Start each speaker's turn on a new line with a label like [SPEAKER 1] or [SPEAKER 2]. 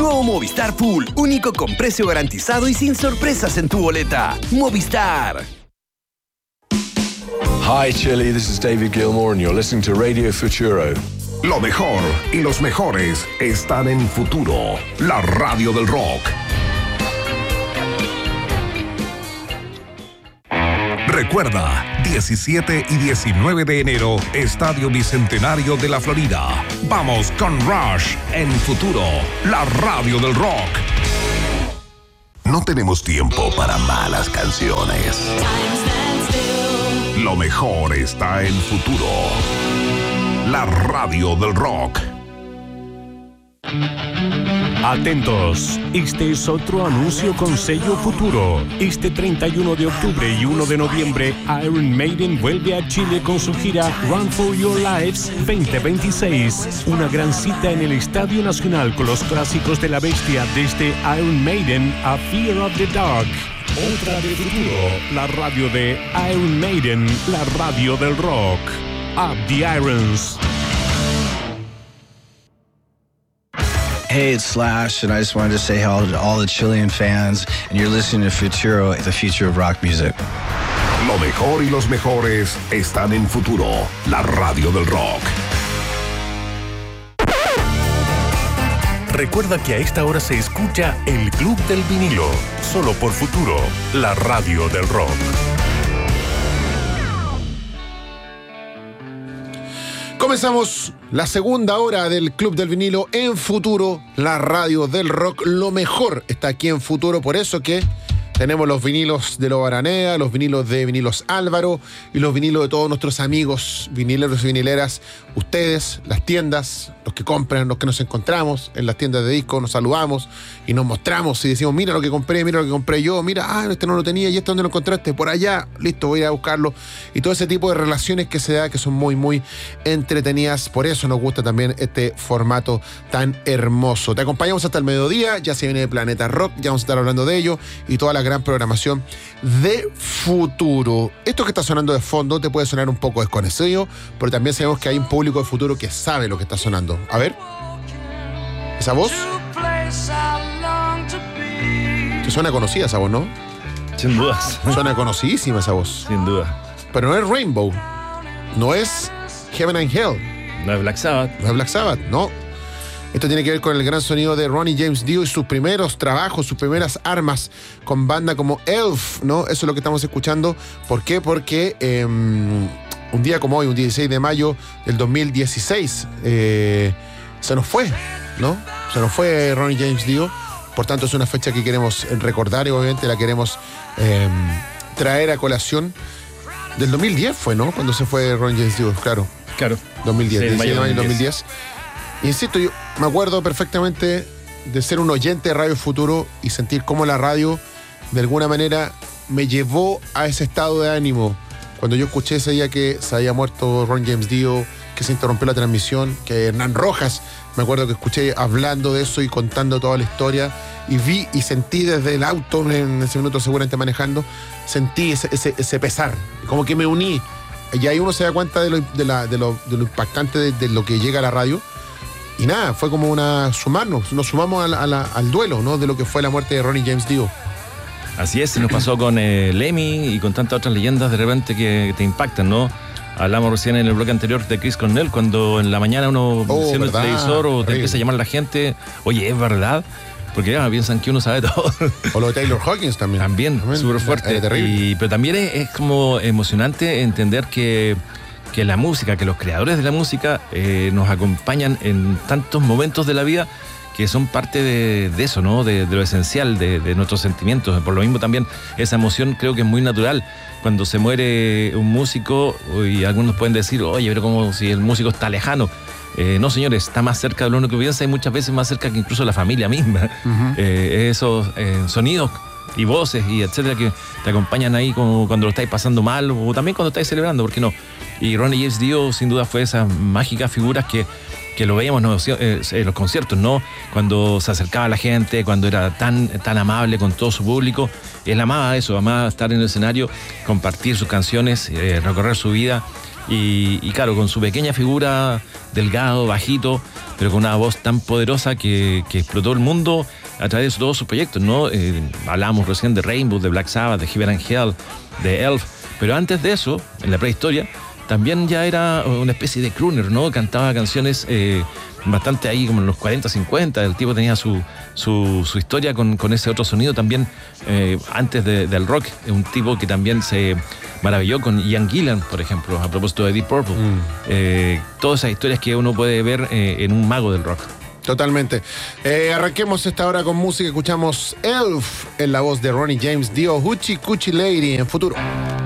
[SPEAKER 1] Nuevo Movistar Full, único con precio garantizado y sin sorpresas en tu boleta. Movistar.
[SPEAKER 2] Hi Chile, this is David Gilmour and you're listening to Radio Futuro.
[SPEAKER 3] Lo mejor y los mejores están en Futuro, la radio del rock. Recuerda, 17 y 19 de enero, Estadio Bicentenario de la Florida. Vamos con Rush en Futuro, la radio del rock. No tenemos tiempo para malas canciones. Lo mejor está en Futuro, la radio del rock.
[SPEAKER 4] Atentos, este es otro anuncio con sello Futuro. Este 31 de octubre y 1 de noviembre, Iron Maiden vuelve a Chile con su gira Run for Your Lives 2026. Una gran cita en el Estadio Nacional con los clásicos de la bestia desde Iron Maiden a Fear of the Dark. Otra de Futuro, la radio de Iron Maiden, la radio del rock. Up the Irons.
[SPEAKER 5] Hey, it's Slash, and I just wanted to say hello to all the Chilean fans, and you're listening to Futuro, the future of rock music.
[SPEAKER 3] Lo mejor y los mejores están en Futuro, la radio del rock.
[SPEAKER 4] Recuerda que a esta hora se escucha El Club del Vinilo, solo por Futuro, la radio del rock.
[SPEAKER 6] Comenzamos la segunda hora del Club del Vinilo en Futuro, la radio del rock. Lo mejor está aquí en Futuro, por eso que tenemos los vinilos de Lo Baranea, los vinilos de Vinilos Álvaro y los vinilos de todos nuestros amigos vinileros y vinileras. Ustedes, las tiendas, los que compran, los que nos encontramos en las tiendas de discos, nos saludamos y nos mostramos y decimos, mira lo que compré yo, mira, este no lo tenía y este dónde lo encontraste, por allá, listo, voy a ir a buscarlo. Y todo ese tipo de relaciones que se da, que son muy, muy entretenidas. Por eso nos gusta también este formato tan hermoso. Te acompañamos hasta el mediodía, ya se viene Planeta Rock, ya vamos a estar hablando de ello y toda la gran programación de Futuro. Esto que está sonando de fondo te puede sonar un poco desconocido, pero también sabemos que hay un público de Futuro que sabe lo que está sonando. A ver, esa voz te suena conocida, esa voz, ¿no?
[SPEAKER 7] Sin dudas.
[SPEAKER 6] Suena conocidísima esa voz.
[SPEAKER 7] Sin duda.
[SPEAKER 6] Pero no es Rainbow, no es Heaven and Hell,
[SPEAKER 7] No es Black Sabbath.
[SPEAKER 6] no es Black Sabbath, no. Esto tiene que ver con el gran sonido de Ronnie James Dio y sus primeros trabajos, sus primeras armas con banda como Elf, ¿no? Eso es lo que estamos escuchando. ¿Por qué? Porque un día como hoy, un 16 de mayo del 2016, se nos fue, ¿no? Se nos fue Ronnie James Dio. Por tanto, es una fecha que queremos recordar y obviamente la queremos traer a colación. Del 2010 fue, ¿no? Cuando se fue Ronnie James Dio, claro.
[SPEAKER 7] Claro.
[SPEAKER 6] 2010,
[SPEAKER 7] Sí,
[SPEAKER 6] 16 de mayo del
[SPEAKER 7] 2010.
[SPEAKER 6] 2010. Insisto, yo me acuerdo perfectamente de ser un oyente de Radio Futuro y sentir cómo la radio, de alguna manera, me llevó a ese estado de ánimo. Cuando yo escuché ese día que se había muerto Ron James Dio, que se interrumpió la transmisión, que Hernán Rojas, me acuerdo que escuché hablando de eso y contando toda la historia, y vi y sentí desde el auto, en ese minuto seguramente manejando, sentí ese pesar, como que me uní. Y ahí uno se da cuenta de lo impactante de lo que llega a la radio. Y nada, fue como nos sumamos al duelo, ¿no? De lo que fue la muerte de Ronnie James Dio.
[SPEAKER 7] Así es, se nos pasó con Lemmy y con tantas otras leyendas de repente que te impactan, ¿no? Hablamos recién en el bloque anterior de Chris Cornell, cuando en la mañana uno enciende el televisor o te empieza a llamar a la gente, oye, ¿es verdad? Porque ya piensan que uno sabe todo.
[SPEAKER 6] O lo de Taylor Hawkins también.
[SPEAKER 7] También, súper fuerte.
[SPEAKER 6] Terrible.
[SPEAKER 7] Pero también es como emocionante entender que la música, que los creadores de la música nos acompañan en tantos momentos de la vida que son parte de eso, ¿no? De lo esencial, de nuestros sentimientos. Por lo mismo también esa emoción creo que es muy natural. Cuando se muere un músico y algunos pueden decir, oye, pero como si el músico está lejano. No, señores, está más cerca de lo que piensa y muchas veces más cerca que incluso la familia misma. Uh-huh. Esos sonidos y voces y etcétera que te acompañan ahí como cuando lo estáis pasando mal o también cuando estáis celebrando, ¿por qué no? Y Ronnie James Dio sin duda fue esas mágicas figuras que lo veíamos en los conciertos, ¿no? Cuando se acercaba a la gente, cuando era tan amable con todo su público. Él amaba eso, amaba estar en el escenario, compartir sus canciones, recorrer su vida Y claro, con su pequeña figura, delgado, bajito, pero con una voz tan poderosa que explotó el mundo a través de todos sus proyectos, ¿no? Hablábamos recién de Rainbow, de Black Sabbath, de Heaven and Hell, de Elf, pero antes de eso, en la prehistoria, también ya era una especie de crooner, ¿no? Cantaba canciones bastante ahí como en los 40, 50. El tipo tenía su historia con ese otro sonido también antes del rock. Es un tipo que también se maravilló con Ian Gillan, por ejemplo, a propósito de Deep Purple. Todas esas historias que uno puede ver en un mago del rock.
[SPEAKER 6] Totalmente. Arranquemos esta hora con música. Escuchamos Elf en la voz de Ronnie James Dio, Hoochie Coochie Lady en Futuro.